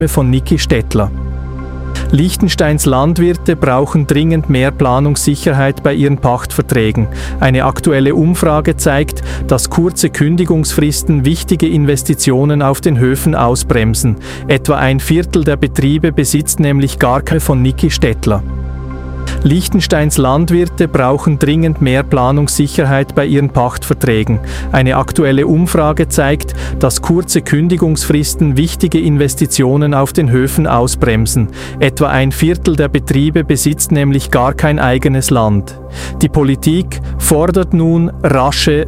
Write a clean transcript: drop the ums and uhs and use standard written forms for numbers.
von Niki Stettler. Liechtensteins Landwirte brauchen dringend mehr Planungssicherheit bei ihren Pachtverträgen. Eine aktuelle Umfrage zeigt, dass kurze Kündigungsfristen wichtige Investitionen auf den Höfen ausbremsen. Etwa ein Viertel der Betriebe besitzt nämlich gar keine von Niki Stettler. Liechtensteins Landwirte brauchen dringend mehr Planungssicherheit bei ihren Pachtverträgen. Eine aktuelle Umfrage zeigt, dass kurze Kündigungsfristen wichtige Investitionen auf den Höfen ausbremsen. Etwa ein Viertel der Betriebe besitzt nämlich gar kein eigenes Land. Die Politik fordert nun rasche